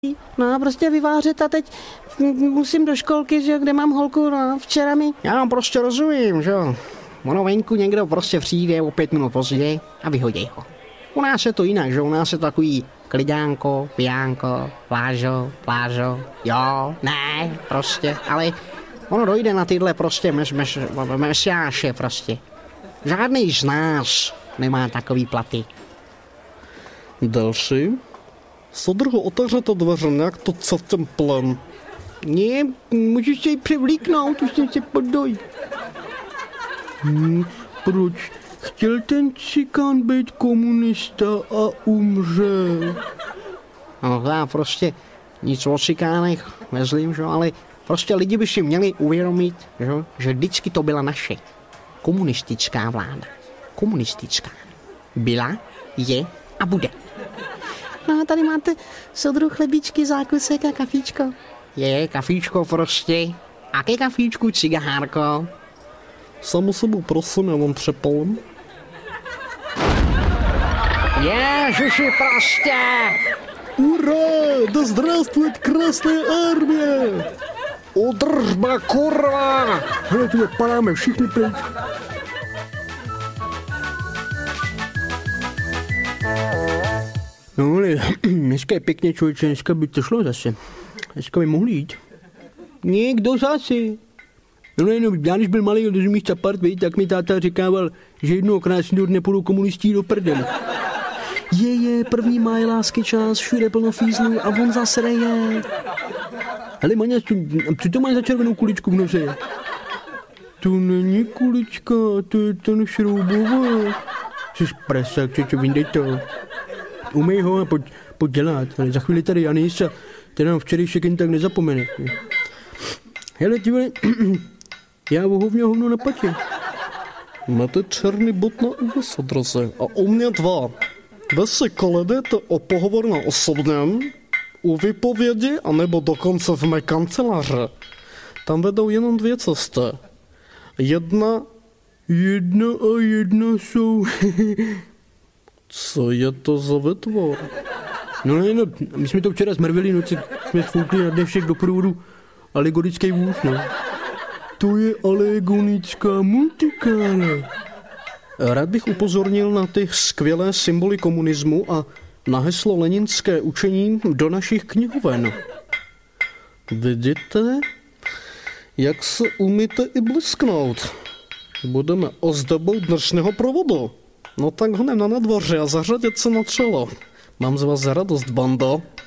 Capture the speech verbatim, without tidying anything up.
No a prostě vyvářet a teď musím do školky, že kde mám holku, no včera mi... Já vám prostě rozumím, že jo. Ono venku někdo prostě přijde o pět minut později a vyhodí ho. U nás je to jinak, že u nás je to takový klidánko, pijánko, plážo, plážo, jo, ne, prostě, ale ono dojde na tyhle prostě mes, mes, mesiáše prostě. Žádný z nás nemá takový platy. Další? Soudruhu, otevřete dveře, nějak to celkem plem. Ne, můžeš se jí převlíknout, už jsem se podoj. Hmm, proč? Chtěl ten cikán být komunista a umřel. No já prostě nic o cikánech nezlím, že? Ale prostě lidi by si měli uvědomit, že, že vždycky to byla naše komunistická vláda. Komunistická. Byla, je a bude. No a tady máte soudruh chlebíčky, zákusek a kafíčko. Je, kafíčko prostě. A ke kafíčku cigárko. Samu sebou prosím, já vám přepalím. Ježiši prostě! Ura, да здравствует Красная Армия! Udržba, kurva! Hele, tu padáme všichni pryč. No ale dneska je pěkně, člověče, dneska by to šlo zase. Dneska by mohli jít. Někdo zase. No ne, no, já když byl malý od místa part, víc, tak mi táta říkával, že jednoho krásného dne půjdou komunistí do prdele. Je, je, první máj lásky čas, všude plno fízlů a on zase reje. Hele, Maňa, co to máš za červenou kuličku v noze? To není kulička, to je ten šroubovák. Jsi prasák, čo, čo, vyndej to. Umej ho a pojď, pojď dělat, ale za chvíli tady Janis a ten nám včerejšek jen tak nezapomene. Hele, ty vole, já vohovně hovno na patě. Máte černý bod na úvese, draze, a u mě dva. Vy si kladete o pohovor na osobním, u vypovědi, anebo dokonce v mé kanceláře. Tam vedou jenom dvě cesty. Jedna, jedna a jedna jsou... Co je to za vytvor? No ne, no, my jsme to včera zmrvili, no, jsme sfoukli na dnešek do průvodu alegorický vůz, no. To je alegonická multikála. Rád bych upozornil na ty skvělé symboly komunismu a na heslo leninské učení do našich knihoven. Vidíte, jak se umíte i blisknout. Budeme ozdobou dnešního provodu. No tak honem na nadvoře a zařadit se na čelo. Mám z vás radost, bando.